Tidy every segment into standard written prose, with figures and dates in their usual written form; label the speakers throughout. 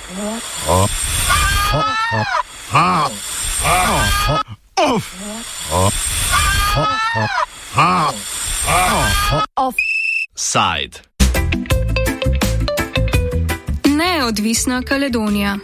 Speaker 1: Offside.
Speaker 2: Neodvisna Kaledonija.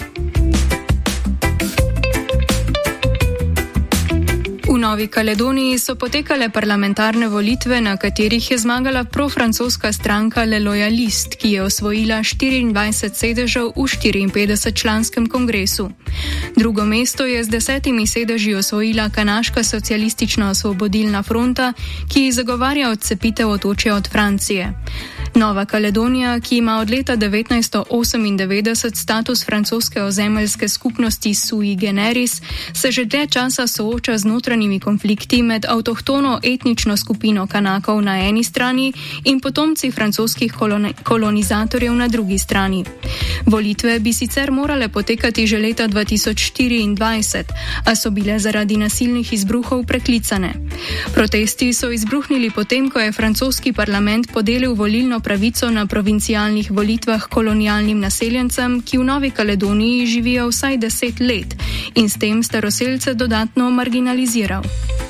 Speaker 2: V Novi Kaledoniji so potekale parlamentarne volitve, na katerih je zmagala profrancoska stranka Le Loyaliste, ki je osvojila 24 sedežev v 54-članskem kongresu. Drugo mesto je z 10 sedeži osvojila Kanaška socialistična osvobodilna fronta, ki zagovarja odcepitev otočja od Francije. Nova Kaledonija, ki ima od leta 1998 status francoske ozemeljske skupnosti sui generis, se že dlje časa sooča z notranjimi konflikti med avtohtono etnično skupino Kanakov na eni strani in potomci francoskih kolonizatorjev na drugi strani. Volitve bi sicer morale potekati že leta 2024, a so bile zaradi nasilnih izbruhov preklicane. Protesti so izbruhnili potem, ko je francoski parlament podelil volilno pravico na provincialnih volitvah kolonialnim naseljencem, ki v Novi Kaledoniji živijo vsaj 10 let in s tem staroselce dodatno marginaliziral.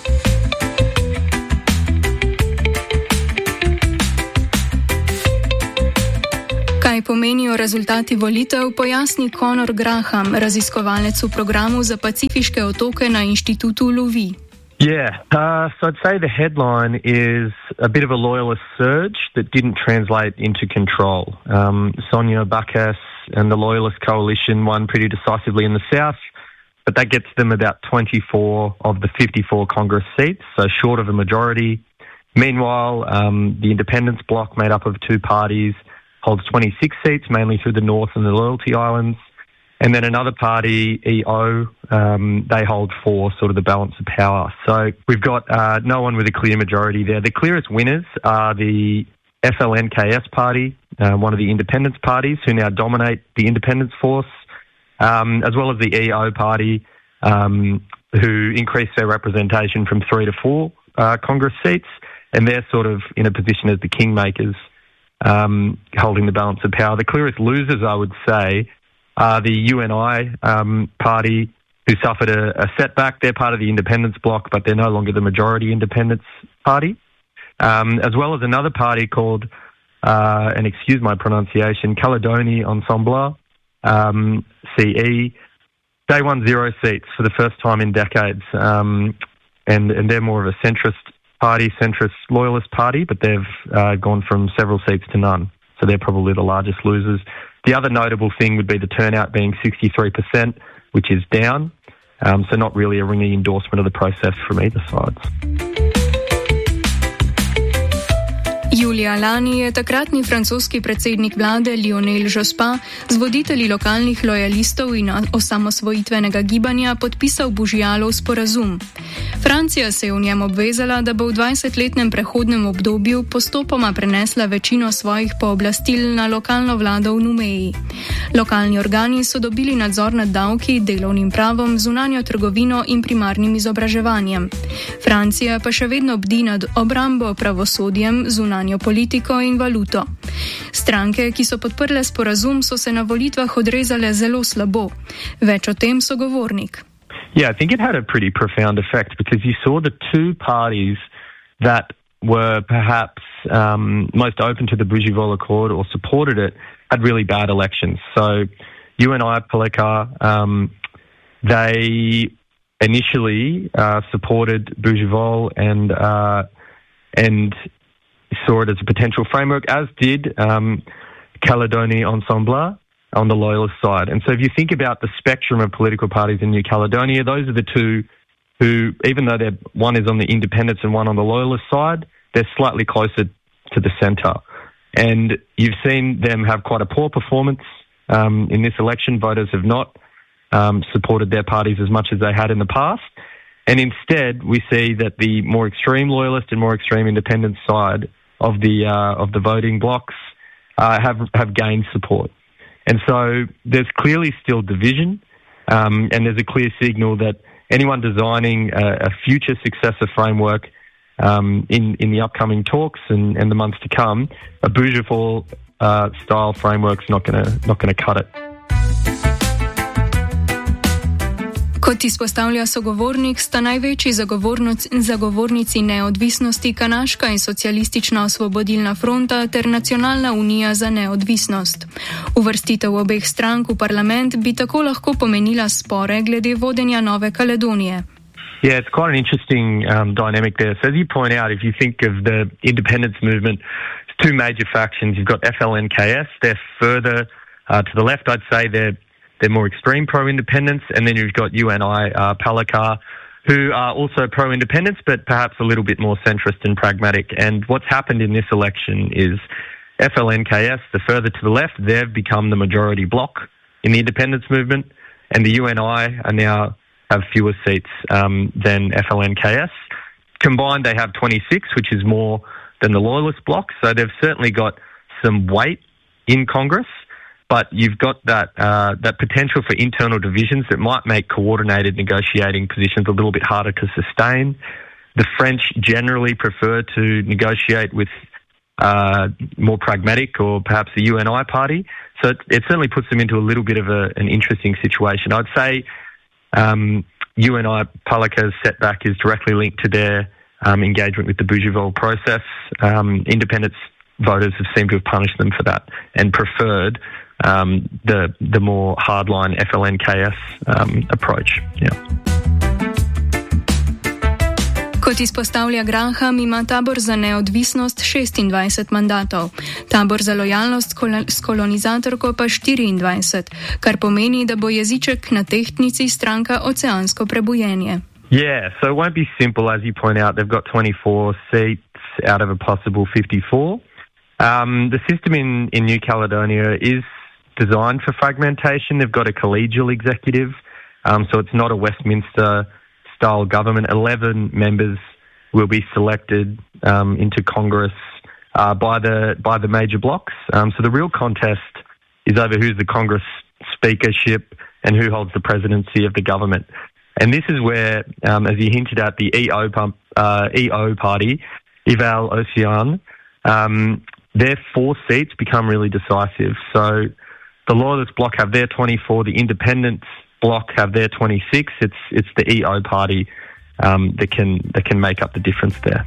Speaker 2: Kaj pomenijo rezultati volitev, pojasni Conor Graham, raziskovalec v programu za pacifiške otoke na inštitutu Louvi.
Speaker 3: Yeah, so I'd say the headline is a bit of a loyalist surge that didn't translate into control. Sonia Bakas and the Loyalist Coalition won pretty decisively in the south, but that gets them about 24 of the 54 Congress seats, so short of a majority. Meanwhile, the Independence Bloc, made up of two parties, holds 26 seats, mainly through the North and the Loyalty Islands. And then another party, EO, they hold 4, sort of the balance of power. So we've got no one with a clear majority there. The clearest winners are the FLNKS party, one of the independence parties who now dominate the independence force, as well as the EO party, who increased their representation from 3 to 4 Congress seats. And they're sort of in a position as the kingmakers, holding the balance of power. The clearest losers, I would say, the UNI party, who suffered a setback. They're part of the independence bloc, but they're no longer the majority independence party. As well as another party called, and excuse my pronunciation, Calédonie Ensemble, CE. They won 0 seats for the first time in decades. And they're more of a centrist party, centrist loyalist party, but they've gone from several seats to none. So they're probably the largest losers. The other notable thing would be the turnout being 63%, which is down. So not really a ringing endorsement of the process from either sides.
Speaker 2: Julija lani je takratni francoski predsednik vlade Lionel Jospin z voditelji lokalnih lojalistov in osamosvojitvenega gibanja podpisal Bužijalov sporazum. Francija se je v njem obvezala, da bo v 20-letnem prehodnem obdobju postopoma prenesla večino svojih pooblastil na lokalno vlado v Numeji. Lokalni organi so dobili nadzor nad davki, delovnim pravom, zunanjo trgovino in primarnim izobraževanjem. Francija pa še vedno bdi nad obrambo, pravosodjem, zunanjo politiko in valuto. Stranke, ki so podprle sporazum, so se na volitvah odrezale zelo slabo. Več o tem sogovornik.
Speaker 3: Yeah, I think it had a pretty profound effect because you saw the two parties that were perhaps most open to the Bougival Accord or supported it had really bad elections. So UNI Paleka, they initially supported Bougival and saw it as a potential framework, as did Calédonie Ensemble on the loyalist side. And so if you think about the spectrum of political parties in New Caledonia, those are the two who, even though one is on the independence and one on the loyalist side, they're slightly closer to the centre. And you've seen them have quite a poor performance in this election. Voters have not supported their parties as much as they had in the past. And instead, we see that the more extreme loyalist and more extreme independent side of the voting blocs have gained support. And so there's clearly still division, and there's a clear signal that anyone designing a future successor framework in the upcoming talks and the months to come, a Bougival style framework's not going to cut it.
Speaker 2: Kot izpostavlja sogovornik, sta največji zagovornici neodvisnosti Kanaška in Socialistična osvobodilna fronta ter Nacionalna unija za neodvisnost. Uvrstitev obeh strank v parlament bi tako lahko pomenila spore glede vodenja Nove Kaledonije.
Speaker 3: Yeah, it's quite an interesting dynamic there. So as you point out, if you think of the independence movement, it's two major factions. You've got FLNKS, they're further to the left, I'd say they're more extreme pro-independence, and then you've got UNI Palakar, who are also pro-independence, but perhaps a little bit more centrist and pragmatic. And what's happened in this election is FLNKS, the further to the left, they've become the majority bloc in the independence movement, and the UNI are now have fewer seats than FLNKS. Combined, they have 26, which is more than the Loyalist bloc, so they've certainly got some weight in Congress. But you've got that potential for internal divisions that might make coordinated negotiating positions a little bit harder to sustain. The French generally prefer to negotiate with more pragmatic or perhaps the UNI party. So it certainly puts them into a little bit of an interesting situation. I'd say UNI Palakar's setback is directly linked to their engagement with the Bougival process. Independence voters have seemed to have punished them for that and preferred the more hardline FLNKS approach. Yeah.
Speaker 2: Kot izpostavlja Graham, ima tabor za neodvisnost 26 mandatov, tabor za lojalnost s kolonizatorko pa 24, kar pomeni, da bo jeziček na tehtnici stranka Oceansko prebujenje.
Speaker 3: Yeah, so it won't be simple, as you point out. They've got 24 seats out of a possible 54. The system in New Caledonia is designed for fragmentation. They've got a collegial executive, so it's not a Westminster-style government. 11 members will be selected into Congress by the major blocs. So the real contest is over who's the Congress speakership and who holds the presidency of the government. And this is where, as you hinted at, the EO party, Eval Océan, their 4 seats become really decisive. So the Loyalist bloc have their 24, the Independence bloc have their 26. It's the EO party that can make up the difference there.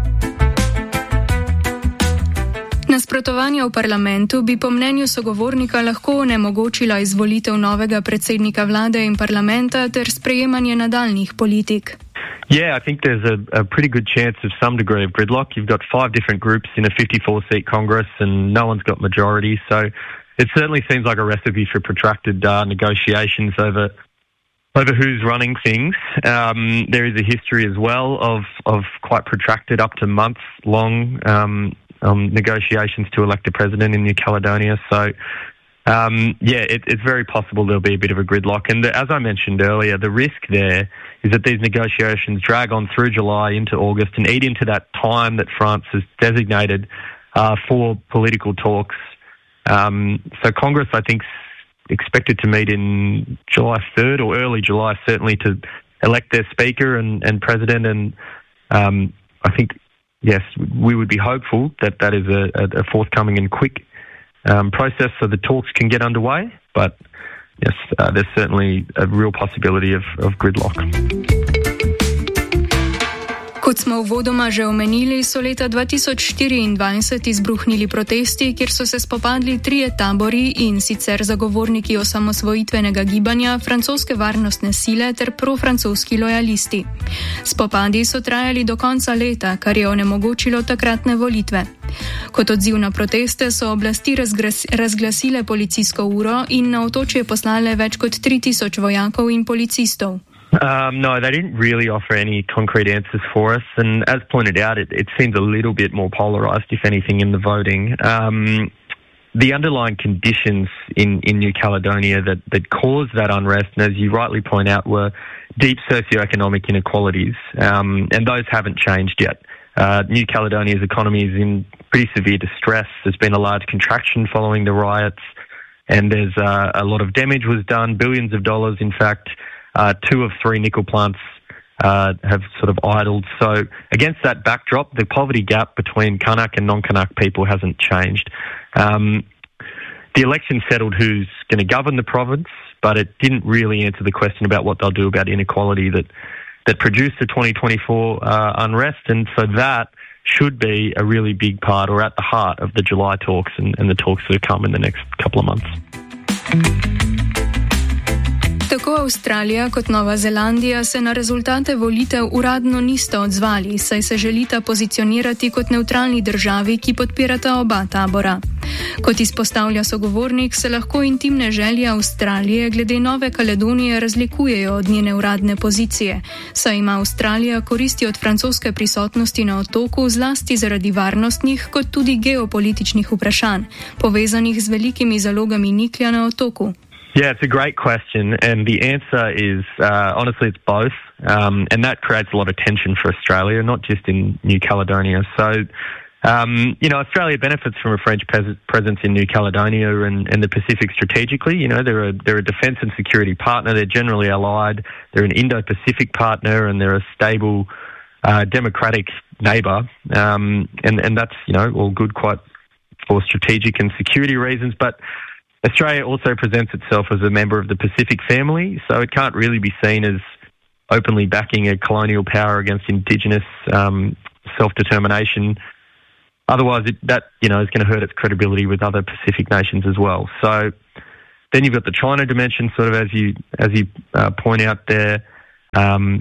Speaker 2: Nasprotovanja v parlamentu bi po mnenju sogovornika lahko onemogočila izvolitev novega predsednika vlade in parlamenta ter sprejemanje nadaljnih politik.
Speaker 3: Yeah, I think there's a pretty good chance of some degree of gridlock. You've got 5 different groups in a 54-seat Congress and no one's got majority, so it certainly seems like a recipe for protracted negotiations over who's running things. There is a history as well of quite protracted, up to months-long negotiations to elect a president in New Caledonia. So, it's very possible there'll be a bit of a gridlock. And as I mentioned earlier, the risk there is that these negotiations drag on through July into August and eat into that time that France has designated for political talks. So Congress, I think, is expected to meet in July 3rd or early July, certainly, to elect their speaker and president. And I think, yes, we would be hopeful that that is a forthcoming and quick process so the talks can get underway. But yes, there's certainly a real possibility of gridlock.
Speaker 2: Kot smo uvodoma že omenili, so leta 2024 izbruhnili protesti, kjer so se spopadli 3 tabori, in sicer zagovorniki osamosvojitvenega gibanja, francoske varnostne sile ter profrancoski lojalisti. Spopadi so trajali do konca leta, kar je onemogočilo takratne volitve. Kot odziv na proteste so oblasti razglasile policijsko uro in na otočje poslale več kot 3000 vojakov in policistov.
Speaker 3: No, they didn't really offer any concrete answers for us. And as pointed out, it seems a little bit more polarised, if anything, in the voting. The underlying conditions in New Caledonia that caused that unrest, and as you rightly point out, were deep socioeconomic inequalities. And those haven't changed yet. New Caledonia's economy is in pretty severe distress. There's been a large contraction following the riots, and there's a lot of damage was done, billions of dollars, in fact. 2 of 3 nickel plants have sort of idled. So against that backdrop, the poverty gap between Kanak and non-Kanak people hasn't changed. The election settled who's going to govern the province, but it didn't really answer the question about what they'll do about inequality that produced the 2024 unrest. And so that should be a really big part, or at the heart, of the July talks and the talks that come in the next couple of months.
Speaker 2: Tako Avstralija kot Nova Zelandija se na rezultate volitev uradno nista odzvali, saj se želita pozicionirati kot nevtralni državi, ki podpirata oba tabora. Kot izpostavlja sogovornik, se lahko intimne želje Avstralije glede Nove Kaledonije razlikujejo od njene uradne pozicije, saj ima Avstralija koristi od francoske prisotnosti na otoku zlasti zaradi varnostnih kot tudi geopolitičnih vprašanj, povezanih z velikimi zalogami niklja na otoku.
Speaker 3: Yeah, it's a great question, and the answer is, honestly, it's both, and that creates a lot of tension for Australia, not just in New Caledonia. So, Australia benefits from a French presence in New Caledonia and the Pacific strategically. They're a defence and security partner. They're generally allied. They're an Indo-Pacific partner, and they're a stable, democratic neighbour. And that's, all good quite for strategic and security reasons, but Australia also presents itself as a member of the Pacific family, so it can't really be seen as openly backing a colonial power against Indigenous self-determination. Otherwise, that is going to hurt its credibility with other Pacific nations as well. So then you've got the China dimension, sort of as you point out there, and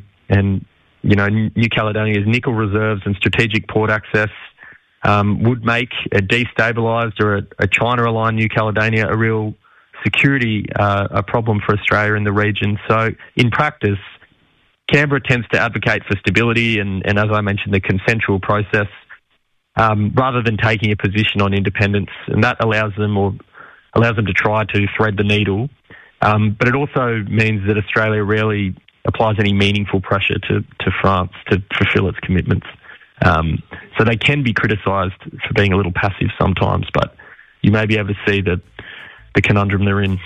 Speaker 3: New Caledonia's nickel reserves and strategic port access would make a destabilised or a China-aligned New Caledonia a real security a problem for Australia in the region. So in practice, Canberra tends to advocate for stability and as I mentioned, the consensual process rather than taking a position on independence, and that allows them to try to thread the needle. But it also means that Australia rarely applies any meaningful pressure to France to fulfil its commitments. So they can be criticised for being a little passive sometimes, but you may be able to see the conundrum they're in.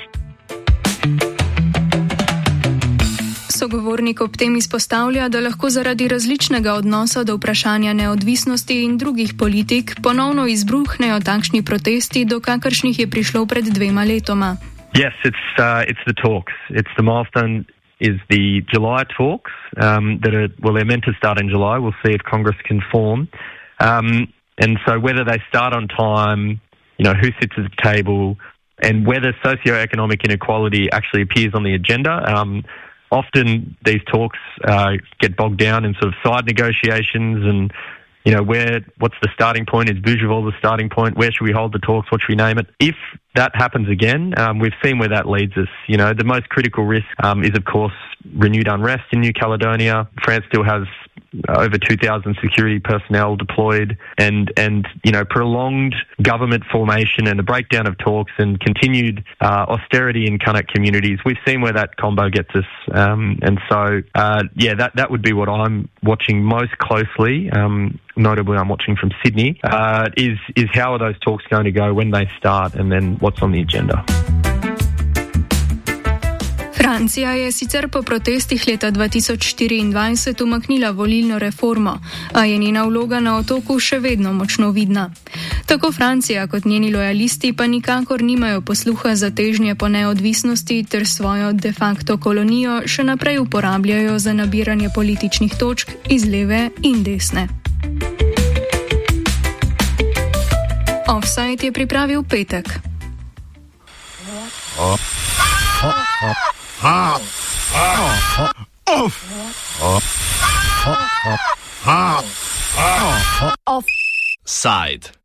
Speaker 2: Sogovornik ob tem izpostavlja, da lahko zaradi različnega odnosa do vprašanja neodvisnosti in drugih politik ponovno izbruhnejo takšni protesti, do kakršnih je prišlo pred 2 letoma.
Speaker 3: Yes, it's the talks. It's the milestone is the July talks they're meant to start in July. We'll see if Congress can form. And so whether they start on time, who sits at the table, and whether socioeconomic inequality actually appears on the agenda. Often these talks get bogged down in sort of side negotiations and, what's the starting point? Is Bougival the starting point? Where should we hold the talks? What should we name it? If that happens again, we've seen where that leads us. The most critical risk is, of course, renewed unrest in New Caledonia. France still has over 2,000 security personnel deployed and prolonged government formation and the breakdown of talks and continued austerity in Kanak communities. We've seen where that combo gets us. That would be what I'm watching most closely. Notably, I'm watching from Sydney, is how are those talks going to go when they start and then what's on the agenda.
Speaker 2: Francija je sicer po protestih leta 2024 umaknila volilno reformo, a je njena vloga na otoku še vedno močno vidna. Tako Francija kot njeni lojalisti pa nikakor nimajo posluha za težnje po neodvisnosti ter svojo de facto kolonijo še naprej uporabljajo za nabiranje političnih točk iz leve in desne. Offside je pripravil Petek.
Speaker 1: Offside.